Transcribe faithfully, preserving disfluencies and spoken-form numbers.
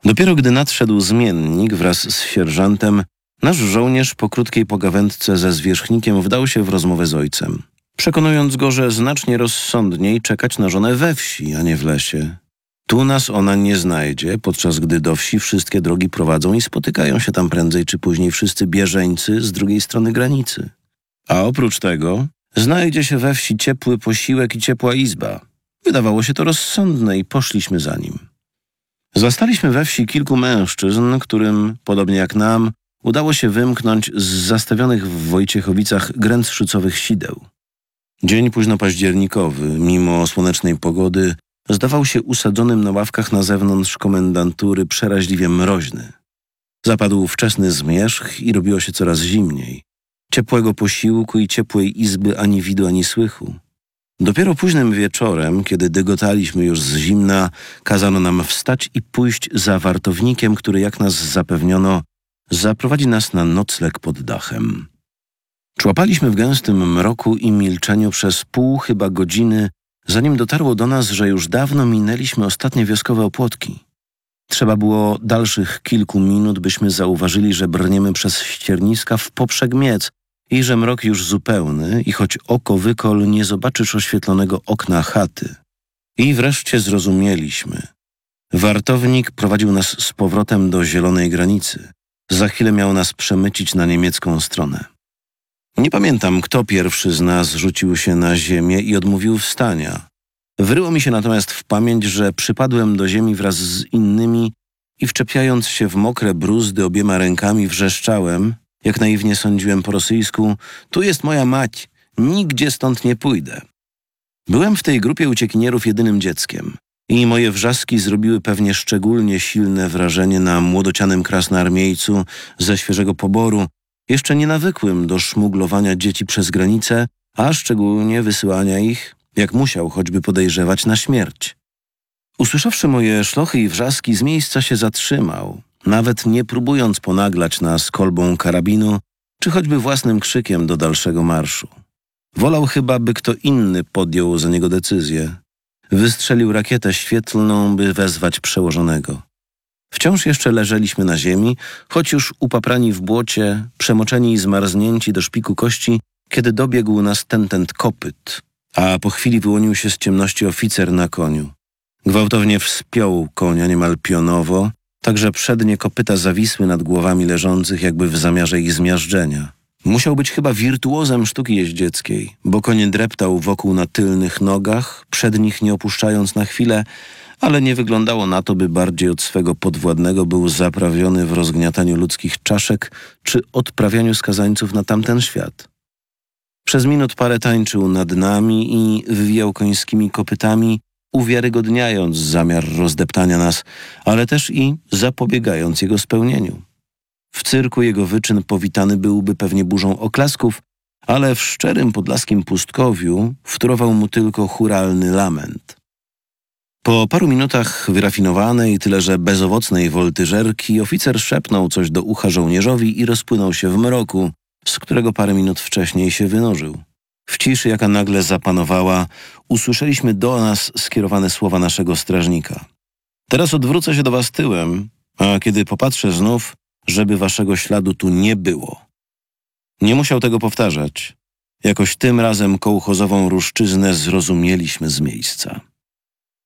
Dopiero gdy nadszedł zmiennik wraz z sierżantem, nasz żołnierz po krótkiej pogawędce ze zwierzchnikiem wdał się w rozmowę z ojcem, przekonując go, że znacznie rozsądniej czekać na żonę we wsi, a nie w lesie. Tu nas ona nie znajdzie, podczas gdy do wsi wszystkie drogi prowadzą i spotykają się tam prędzej czy później wszyscy bieżeńcy z drugiej strony granicy. A oprócz tego znajdzie się we wsi ciepły posiłek i ciepła izba. Wydawało się to rozsądne i poszliśmy za nim. Zastaliśmy we wsi kilku mężczyzn, którym, podobnie jak nam, udało się wymknąć z zastawionych w Wojciechowicach gręc szycowych sideł. Dzień późnopaździernikowy, mimo słonecznej pogody, zdawał się usadzonym na ławkach na zewnątrz komendantury przeraźliwie mroźny. Zapadł wczesny zmierzch i robiło się coraz zimniej. Ciepłego posiłku i ciepłej izby ani widu, ani słychu. Dopiero późnym wieczorem, kiedy dygotaliśmy już z zimna, kazano nam wstać i pójść za wartownikiem, który, jak nas zapewniono, zaprowadzi nas na nocleg pod dachem. Człapaliśmy w gęstym mroku i milczeniu przez pół chyba godziny, zanim dotarło do nas, że już dawno minęliśmy ostatnie wioskowe opłotki. Trzeba było dalszych kilku minut, byśmy zauważyli, że brniemy przez ścierniska w poprzek miec i że mrok już zupełny i choć oko wykol nie zobaczysz oświetlonego okna chaty. I wreszcie zrozumieliśmy. Wartownik prowadził nas z powrotem do zielonej granicy. Za chwilę miał nas przemycić na niemiecką stronę. Nie pamiętam, kto pierwszy z nas rzucił się na ziemię i odmówił wstania. Wryło mi się natomiast w pamięć, że przypadłem do ziemi wraz z innymi i wczepiając się w mokre bruzdy obiema rękami wrzeszczałem, jak naiwnie sądziłem po rosyjsku, tu jest moja mać, nigdzie stąd nie pójdę. Byłem w tej grupie uciekinierów jedynym dzieckiem i moje wrzaski zrobiły pewnie szczególnie silne wrażenie na młodocianym krasnoarmiejcu ze świeżego poboru, jeszcze nie nawykłym do szmuglowania dzieci przez granicę, a szczególnie wysyłania ich, jak musiał choćby podejrzewać, na śmierć. Usłyszawszy moje szlochy i wrzaski, z miejsca się zatrzymał, nawet nie próbując ponaglać nas kolbą karabinu, czy choćby własnym krzykiem do dalszego marszu. Wolał chyba, by kto inny podjął za niego decyzję. Wystrzelił rakietę świetlną, by wezwać przełożonego. Wciąż jeszcze leżeliśmy na ziemi, choć już upaprani w błocie, przemoczeni i zmarznięci do szpiku kości, kiedy dobiegł nas tentent kopyt, a po chwili wyłonił się z ciemności oficer na koniu. Gwałtownie wspiął konia niemal pionowo, tak że przednie kopyta zawisły nad głowami leżących, jakby w zamiarze ich zmiażdżenia. Musiał być chyba wirtuozem sztuki jeździeckiej, bo koń dreptał wokół na tylnych nogach, przednich nie opuszczając na chwilę, ale nie wyglądało na to, by bardziej od swego podwładnego był zaprawiony w rozgniataniu ludzkich czaszek czy odprawianiu skazańców na tamten świat. Przez minut parę tańczył nad nami i wywijał końskimi kopytami, uwiarygodniając zamiar rozdeptania nas, ale też i zapobiegając jego spełnieniu. W cyrku jego wyczyn powitany byłby pewnie burzą oklasków, ale w szczerym podlaskim pustkowiu wtórował mu tylko chóralny lament. Po paru minutach wyrafinowanej, tyle że bezowocnej woltyżerki oficer szepnął coś do ucha żołnierzowi i rozpłynął się w mroku, z którego parę minut wcześniej się wynurzył. W ciszy, jaka nagle zapanowała, usłyszeliśmy do nas skierowane słowa naszego strażnika. Teraz odwrócę się do was tyłem, a kiedy popatrzę znów, żeby waszego śladu tu nie było. Nie musiał tego powtarzać. Jakoś tym razem kołchozową ruszczyznę zrozumieliśmy z miejsca.